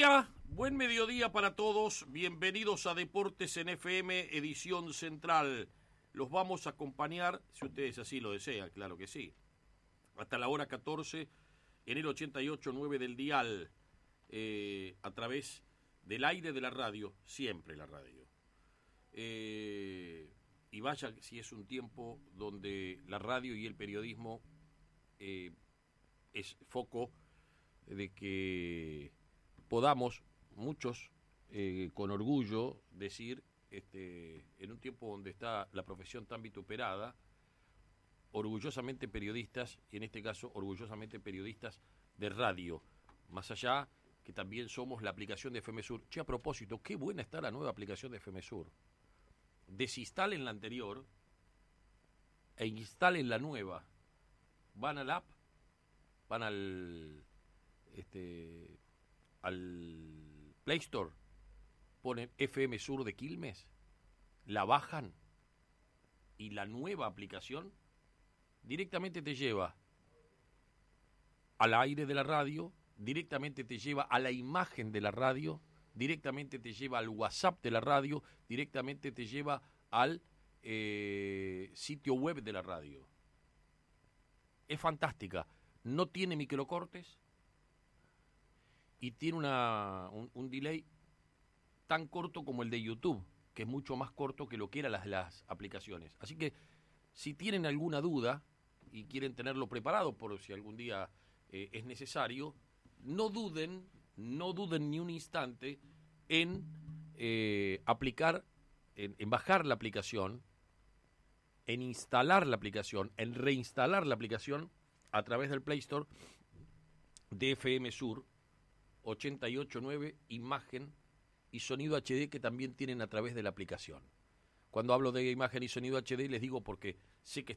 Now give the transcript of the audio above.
buen mediodía para todos. Bienvenidos a Deportes en FM, edición central. Los vamos a acompañar, si ustedes así lo desean, claro que sí, hasta la hora 14 en el 88.9 del dial, a través del aire de la radio, siempre la radio. Y vaya si es un tiempo donde la radio y el periodismo es foco de que podamos muchos con orgullo decir, en un tiempo donde está la profesión tan vituperada, orgullosamente periodistas, y en este caso orgullosamente periodistas de radio, más allá que también somos la aplicación de FM Sur. Che, a propósito, qué buena está la nueva aplicación de FM Sur. Desinstalen la anterior e instalen la nueva. Van al app, van al Play Store, ponen FM Sur de Quilmes, la bajan y la nueva aplicación directamente te lleva al aire de la radio, directamente te lleva a la imagen de la radio, directamente te lleva al WhatsApp de la radio, directamente te lleva al sitio web de la radio. Es fantástica, no tiene microcortes y tiene un delay tan corto como el de YouTube, que es mucho más corto que lo que eran las aplicaciones. Así que si tienen alguna duda y quieren tenerlo preparado por si algún día es necesario, no duden ni un instante en aplicar, en bajar la aplicación, en instalar la aplicación, en reinstalar la aplicación a través del Play Store de FM Sur 88.9, imagen y sonido HD, que también tienen a través de la aplicación. Cuando hablo de imagen y sonido HD les digo porque sé que